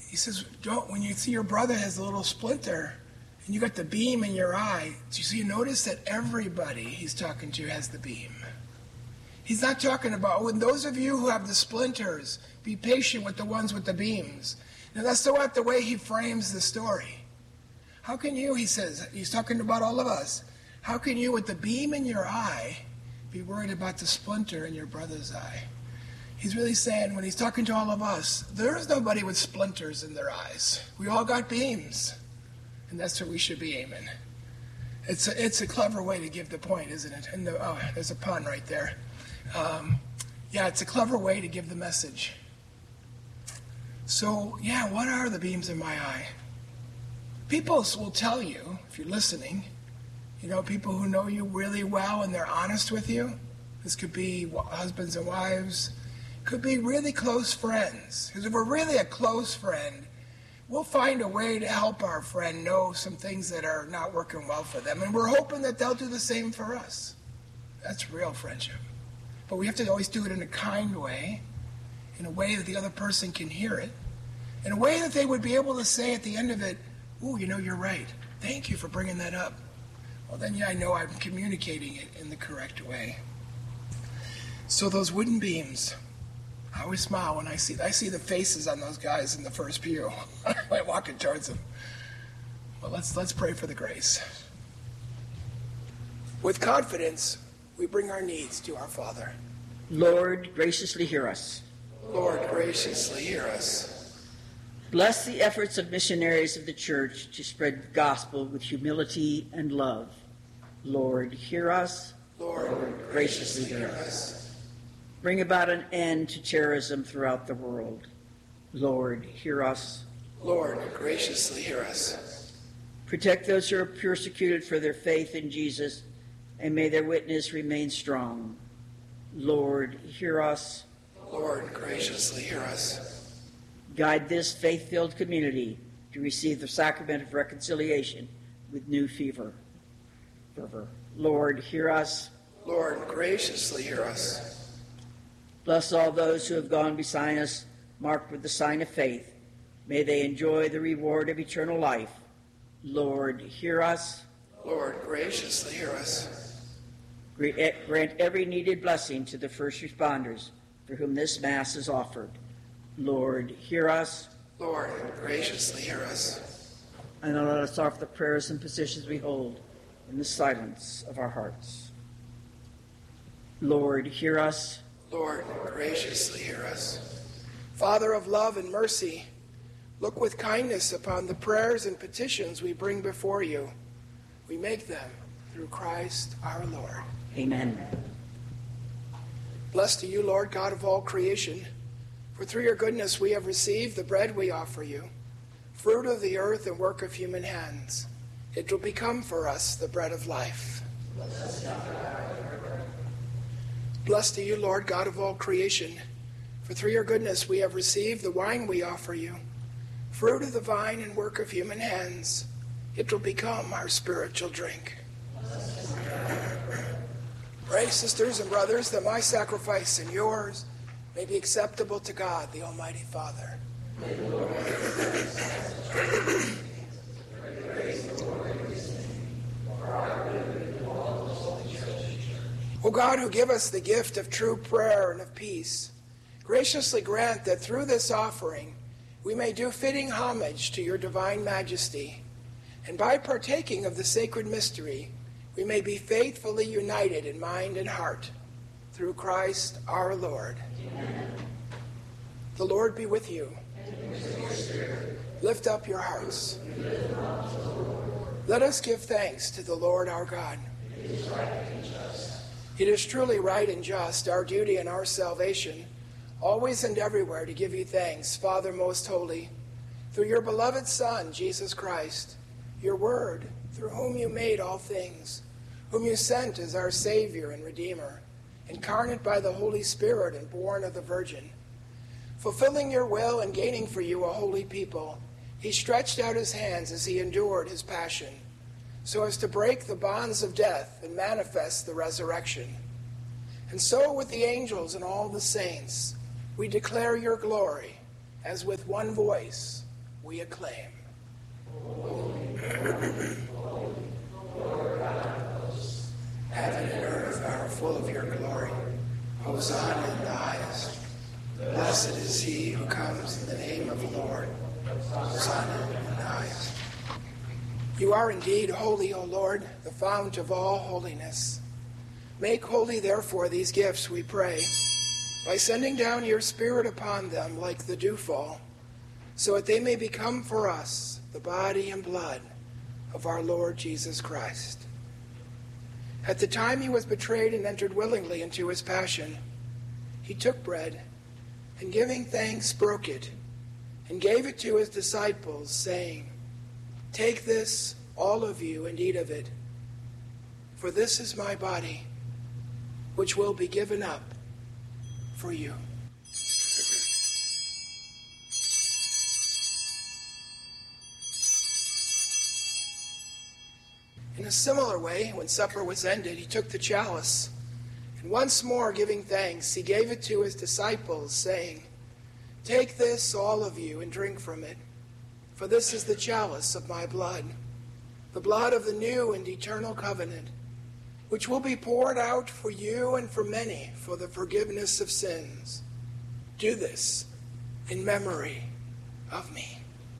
he says, when you see your brother has a little splinter and you got the beam in your eye, so you notice that everybody he's talking to has the beam. He's not talking about, when those of you who have the splinters, be patient with the ones with the beams. Now that's not the way he frames the story. How can you, he says, he's talking about all of us, how can you with the beam in your eye be worried about the splinter in your brother's eye? He's really saying, when he's talking to all of us, there's nobody with splinters in their eyes. We all got beams. And that's what we should be aiming. It's a clever way to give the point, isn't it? And there's a pun right there. It's a clever way to give the message. So, what are the beams in my eye? People will tell you, if you're listening, people who know you really well and they're honest with you. This could be husbands and wives. Could be really close friends. Because if we're really a close friend, we'll find a way to help our friend know some things that are not working well for them. And we're hoping that they'll do the same for us. That's real friendship. But we have to always do it in a kind way, in a way that the other person can hear it, in a way that they would be able to say at the end of it, "Ooh, you're right. Thank you for bringing that up." Well, then, I know I'm communicating it in the correct way. So those wooden beams, I always smile when I see the faces on those guys in the first pew. I'm walking towards them. Well, let's pray for the grace. With confidence, we bring our needs to our Father. Lord, graciously hear us. Lord, graciously hear us. Bless the efforts of missionaries of the Church to spread the gospel with humility and love. Lord, hear us. Lord, graciously hear us. Bring about an end to terrorism throughout the world. Lord, hear us. Lord, graciously hear us. Protect those who are persecuted for their faith in Jesus, and may their witness remain strong. Lord, hear us. Lord, graciously hear us. Guide this faith-filled community to receive the sacrament of reconciliation with new fervor. Lord, hear us. Lord, graciously hear us. Bless all those who have gone beside us, marked with the sign of faith. May they enjoy the reward of eternal life. Lord, hear us. Lord, graciously hear us. Grant every needed blessing to the first responders for whom this Mass is offered. Lord, hear us. Lord, graciously hear us. And now let us offer the prayers and petitions we hold in the silence of our hearts. Lord, hear us. Lord, graciously hear us. Father of love and mercy, look with kindness upon the prayers and petitions we bring before you. We make them through Christ our Lord. Amen. Blessed are you, Lord God of all creation, for through your goodness we have received the bread we offer you, fruit of the earth and work of human hands. It will become for us the bread of life. Blessed are you, Lord God of all creation, for through your goodness we have received the wine we offer you, fruit of the vine and work of human hands. It will become our spiritual drink. Pray, sisters and brothers, that my sacrifice and yours may be acceptable to God, the Almighty Father. O God, who give us the gift of true prayer and of peace, graciously grant that through this offering we may do fitting homage to your divine majesty, and by partaking of the sacred mystery, we may be faithfully united in mind and heart, through Christ our Lord. Amen. The Lord be with you. And with your spirit. Lift up your hearts. Let us give thanks to the Lord our God. It is right and just. It is truly right and just, our duty and our salvation, always and everywhere to give you thanks, Father most holy, through your beloved Son, Jesus Christ, your Word, through whom you made all things, whom you sent as our Savior and Redeemer, incarnate by the Holy Spirit and born of the Virgin. Fulfilling your will and gaining for you a holy people, he stretched out his hands as he endured his passion, so as to break the bonds of death and manifest the resurrection. And so with the angels and all the saints, we declare your glory, as with one voice we acclaim. Heaven and earth are full of your glory. Hosanna in the highest. Blessed is he who comes in the name of the Lord. Hosanna in the highest. You are indeed holy, O Lord, the fount of all holiness. Make holy, therefore, these gifts, we pray, by sending down your Spirit upon them like the dewfall, so that they may become for us the body and blood of our Lord Jesus Christ. At the time he was betrayed and entered willingly into his passion, he took bread, and giving thanks, broke it, and gave it to his disciples, saying, "Take this, all of you, and eat of it, for this is my body, which will be given up for you." In a similar way, when supper was ended, he took the chalice, and once more giving thanks, he gave it to his disciples, saying, "Take this, all of you, and drink from it, for this is the chalice of my blood, the blood of the new and eternal covenant, which will be poured out for you and for many for the forgiveness of sins. Do this in memory of me."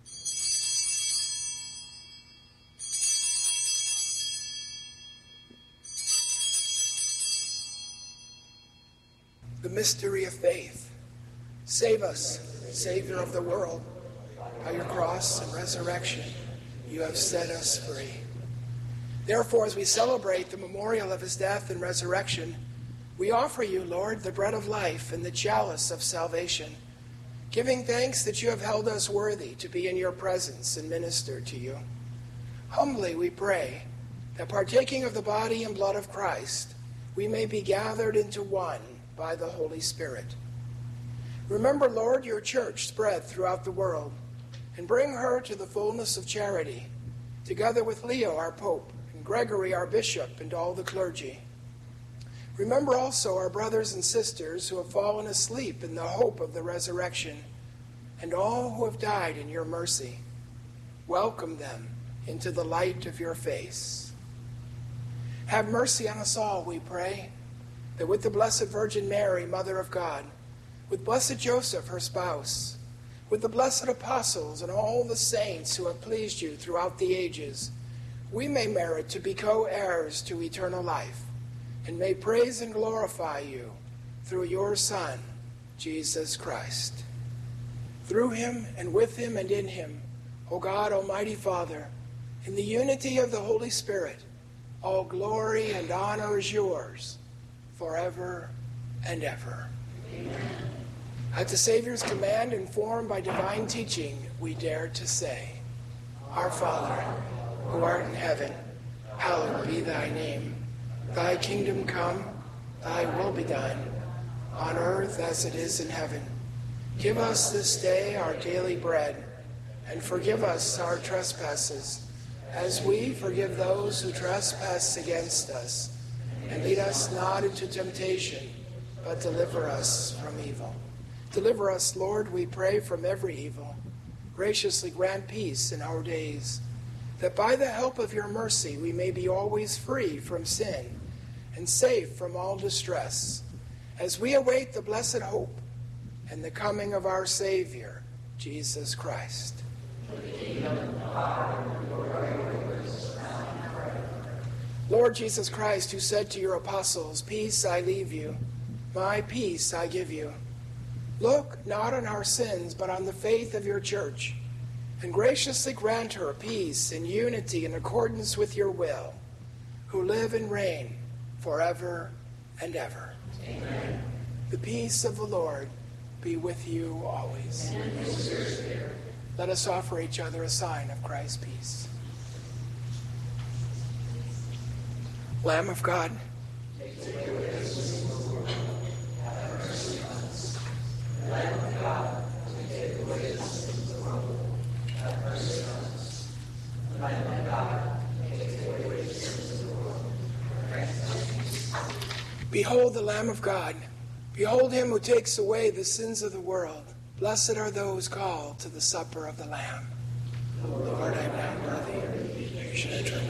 The mystery of faith. Save us, Savior of the world. By your cross and resurrection, you have set us free. Therefore, as we celebrate the memorial of his death and resurrection, we offer you, Lord, the bread of life and the chalice of salvation, giving thanks that you have held us worthy to be in your presence and minister to you. Humbly we pray that, partaking of the body and blood of Christ, we may be gathered into one by the Holy Spirit. Remember, Lord, your church spread throughout the world, and bring her to the fullness of charity, together with Leo, our Pope, and Gregory, our Bishop, and all the clergy. Remember also our brothers and sisters who have fallen asleep in the hope of the resurrection, and all who have died in your mercy. Welcome them into the light of your face. Have mercy on us all, we pray, that with the Blessed Virgin Mary, Mother of God, with Blessed Joseph, her spouse, with the blessed apostles and all the saints who have pleased you throughout the ages, we may merit to be co-heirs to eternal life, and may praise and glorify you through your Son, Jesus Christ. Through him and with him and in him, O God, Almighty Father, in the unity of the Holy Spirit, all glory and honor is yours, forever and ever. Amen. At the Savior's command, informed by divine teaching, we dare to say, Our Father, who art in heaven, hallowed be thy name. Thy kingdom come, thy will be done, on earth as it is in heaven. Give us this day our daily bread, and forgive us our trespasses, as we forgive those who trespass against us. And lead us not into temptation, but deliver us from evil. Deliver us, Lord, we pray, from every evil. Graciously grant peace in our days, that by the help of your mercy we may be always free from sin and safe from all distress, as we await the blessed hope and the coming of our Savior, Jesus Christ. Lord Jesus Christ, who said to your apostles, Peace I leave you, my peace I give you. Look not on our sins, but on the faith of your church, and graciously grant her peace and unity in accordance with your will, who live and reign forever and ever. Amen. The peace of the Lord be with you always. Amen. Let us offer each other a sign of Christ's peace. Lamb of God, take away the sins of the world. Have mercy on us. Lamb of God, take away the sins of the world. Have mercy on us. Lamb of God, take away the sins of the world. Grant us peace. Behold the Lamb of God. Behold him who takes away the sins of the world. Blessed are those called to the supper of the Lamb. Lord, I am not worthy that you should enter